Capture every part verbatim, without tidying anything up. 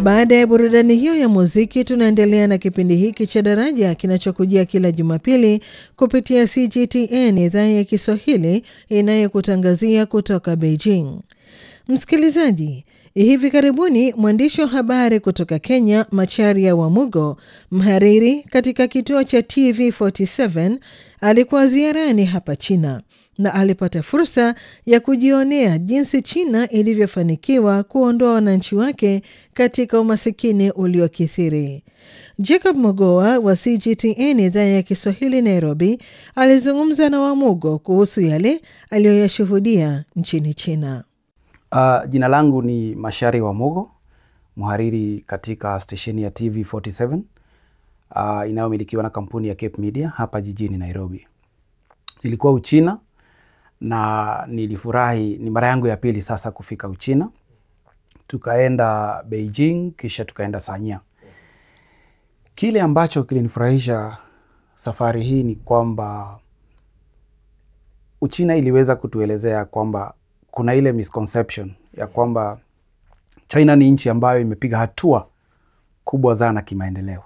Baada ya burudani hiyo ya muziki, tunaendelea na kipindi hiki cha Daraja kinachokujia kila Jumapili kupitia C G T N idhaa ya Kiswahili inayokutangazia kutoka Beijing. Msikilizaji, hivi karibuni mwandishi wa habari kutoka Kenya, Macharia Wamugo, mhariri katika kituo cha T V arobaini na saba, alikuwa ziarani hapa China na alipata fursa ya kujionea jinsi China ilivyofanikiwa kuondoa wananchi wake katika umasikini uliokithiri. Jacob Mogoa wa C G T N idhaa ya Kiswahili Nairobi alizungumza na Wamugo kuhusu yale aliyoyashuhudia nchini China. Uh, jina langu ni Macharia Wamugo, mhariri katika stesheni ya T V arobaini na saba uh, inayomilikiwa na kampuni ya Cape Media hapa jijini Nairobi. Nilikuwa Uchina na nilifurahi, ni mara yangu ya pili sasa kufika Uchina. Tukaenda Beijing kisha tukaenda Sanya. Kile ambacho kilinifurahisha safari hii ni kwamba Uchina iliweza kutuelezea kwamba kuna ile misconception ya kwamba China ni nchi ambayo imepiga hatua kubwa sana kimaendeleo.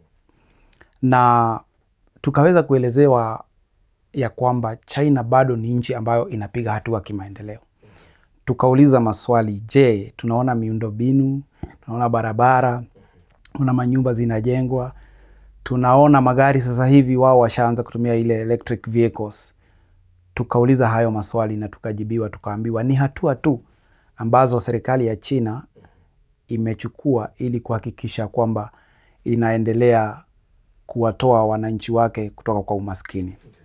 Na tukaweza kuelezewa ya kwamba China bado ni nchi ambayo inapiga hatua kimaendeleo. Tukauliza maswali, je, tunaona miundombinu, tunaona barabara, tunaona manyumba zinajengwa, tunaona magari sasa hivi wao washaanza kutumia ile electric vehicles. Tukauliza hayo maswali na tukajibiwa, tukaambiwa ni hatua tu ambazo serikali ya China imechukua ili kuhakikisha kwamba inaendelea kuwatoa wananchi wake kutoka kwa umaskini.